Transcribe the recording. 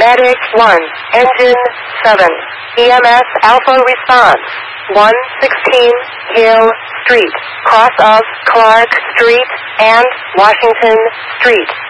Medic 1, Engine 7, EMS Alpha response, 116 Yale Street, cross of Clark Street and Washington Street.